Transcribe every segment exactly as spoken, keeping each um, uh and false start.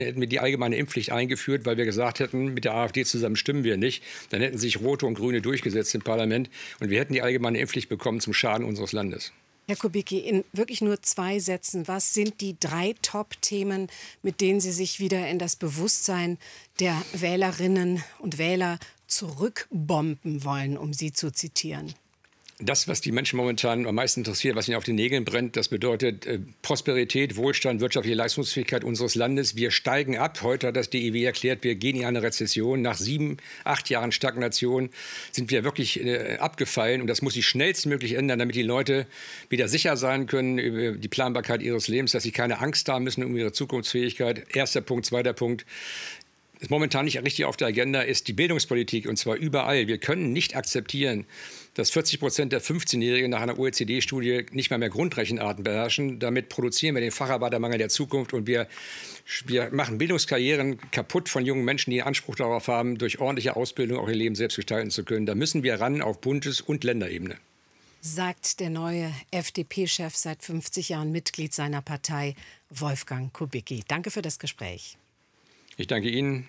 Hätten wir die allgemeine Impfpflicht eingeführt, weil wir gesagt hätten, mit der AfD zusammen stimmen wir nicht, dann hätten sich Rote und Grüne durchgesetzt im Parlament und wir hätten die allgemeine Impfpflicht bekommen zum Schaden unseres Landes. Herr Kubicki, in wirklich nur zwei Sätzen, was sind die drei Top-Themen, mit denen Sie sich wieder in das Bewusstsein der Wählerinnen und Wähler zurückbomben wollen, um Sie zu zitieren? Das, was die Menschen momentan am meisten interessiert, was ihnen auf den Nägeln brennt, das bedeutet äh, Prosperität, Wohlstand, wirtschaftliche Leistungsfähigkeit unseres Landes. Wir steigen ab. Heute hat das D I W erklärt, wir gehen in eine Rezession. Nach sieben, acht Jahren Stagnation sind wir wirklich äh, abgefallen. Und das muss sich schnellstmöglich ändern, damit die Leute wieder sicher sein können über die Planbarkeit ihres Lebens, dass sie keine Angst haben müssen um ihre Zukunftsfähigkeit. Erster Punkt. Zweiter Punkt. Was momentan nicht richtig auf der Agenda ist die Bildungspolitik, und zwar überall. Wir können nicht akzeptieren, dass vierzig Prozent der fünfzehnjährigen nach einer O E C D-Studie nicht mal mehr Grundrechenarten beherrschen. Damit produzieren wir den Facharbeitermangel der Zukunft und wir, wir machen Bildungskarrieren kaputt von jungen Menschen, die Anspruch darauf haben, durch ordentliche Ausbildung auch ihr Leben selbst gestalten zu können. Da müssen wir ran auf Bundes- und Länderebene. Sagt der neue F D P-Chef, seit fünfzig Jahren Mitglied seiner Partei, Wolfgang Kubicki. Danke für das Gespräch. Ich danke Ihnen.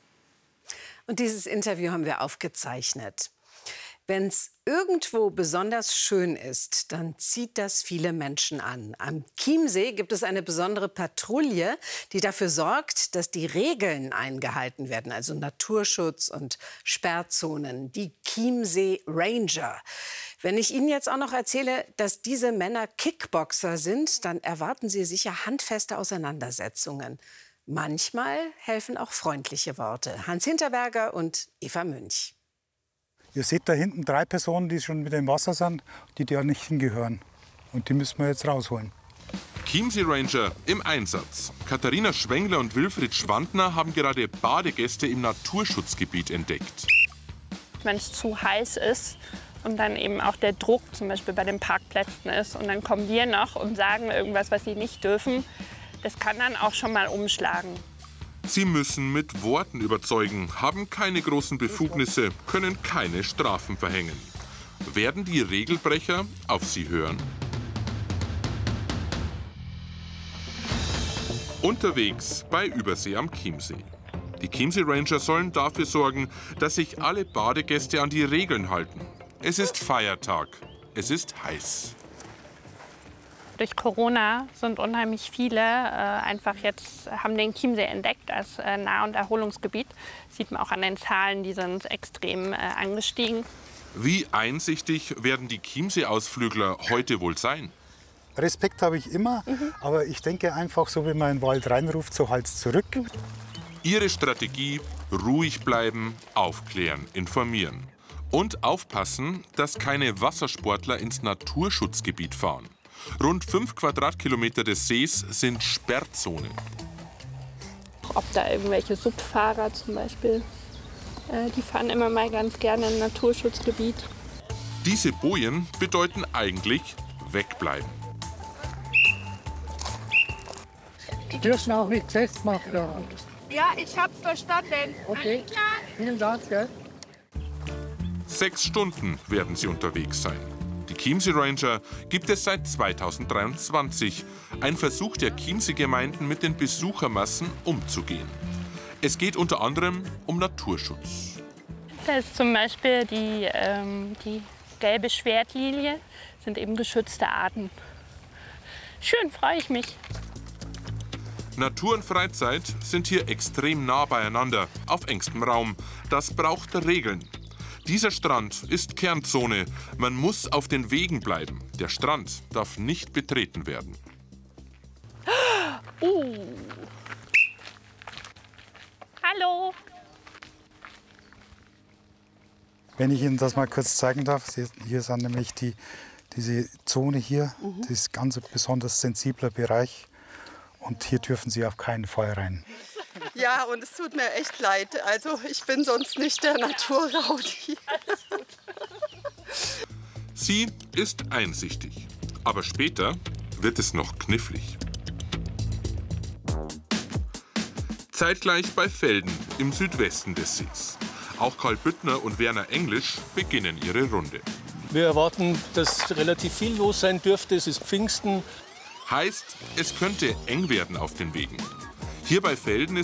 Und dieses Interview haben wir aufgezeichnet. Wenn es irgendwo besonders schön ist, dann zieht das viele Menschen an. Am Chiemsee gibt es eine besondere Patrouille, die dafür sorgt, dass die Regeln eingehalten werden, also Naturschutz und Sperrzonen, die Chiemsee Ranger. Wenn ich Ihnen jetzt auch noch erzähle, dass diese Männer Kickboxer sind, dann erwarten Sie sicher handfeste Auseinandersetzungen. Manchmal helfen auch freundliche Worte. Hans Hinterberger und Eva Münch. Ihr seht da hinten drei Personen, die schon wieder im Wasser sind, die da nicht hingehören. Und die müssen wir jetzt rausholen. Chiemsee Ranger im Einsatz. Katharina Schwengler und Wilfried Schwandner haben gerade Badegäste im Naturschutzgebiet entdeckt. Wenn es zu heiß ist und dann eben auch der Druck zum Beispiel bei den Parkplätzen ist und dann kommen wir noch und sagen irgendwas, was sie nicht dürfen, das kann dann auch schon mal umschlagen. Sie müssen mit Worten überzeugen, haben keine großen Befugnisse, können keine Strafen verhängen. Werden die Regelbrecher auf sie hören? Unterwegs bei Übersee am Chiemsee. Die Chiemsee Ranger sollen dafür sorgen, dass sich alle Badegäste an die Regeln halten. Es ist Feiertag, es ist heiß. Durch Corona sind unheimlich viele äh, einfach jetzt, haben den Chiemsee entdeckt als äh, Nah- und Erholungsgebiet. Sieht man auch an den Zahlen, die sind extrem äh, angestiegen. Wie einsichtig werden die Chiemsee-Ausflügler heute wohl sein? Respekt habe ich immer, mhm. aber ich denke einfach, so wie man in den Wald reinruft, so halt's zurück. Mhm. Ihre Strategie: ruhig bleiben, aufklären, informieren. Und aufpassen, dass keine Wassersportler ins Naturschutzgebiet fahren. Rund fünf Quadratkilometer des Sees sind Sperrzonen. Ob da irgendwelche Subfahrer zum Beispiel, äh, die fahren immer mal ganz gerne im Naturschutzgebiet. Diese Bojen bedeuten eigentlich wegbleiben. Die dürfen auch nichts festmachen. Ja, ich hab's verstanden. Okay, vielen Dank. Gell? Sechs Stunden werden sie unterwegs sein. Die Chiemsee Ranger gibt es seit zweitausenddreiundzwanzig. Ein Versuch der Chiemsee-Gemeinden, mit den Besuchermassen umzugehen. Es geht unter anderem um Naturschutz. Da ist zum Beispiel die, ähm, die gelbe Schwertlilie, sind eben geschützte Arten. Schön, freue ich mich. Natur und Freizeit sind hier extrem nah beieinander, auf engstem Raum. Das braucht Regeln. Dieser Strand ist Kernzone. Man muss auf den Wegen bleiben. Der Strand darf nicht betreten werden. Uh. Hallo. Wenn ich Ihnen das mal kurz zeigen darf, hier sind nämlich die, diese Zone hier, mhm. das ist ein ganz besonders sensibler Bereich. Und hier dürfen Sie auf keinen Fall rein. Ja, und es tut mir echt leid. Also ich bin sonst nicht der Naturraudi. Sie ist einsichtig. Aber später wird es noch knifflig. Zeitgleich bei Velden im Südwesten des Sees. Auch Karl Büttner und Werner Englisch beginnen ihre Runde. Wir erwarten, dass relativ viel los sein dürfte. Es ist Pfingsten. Heißt, es könnte eng werden auf den Wegen. Hier bei Velden ist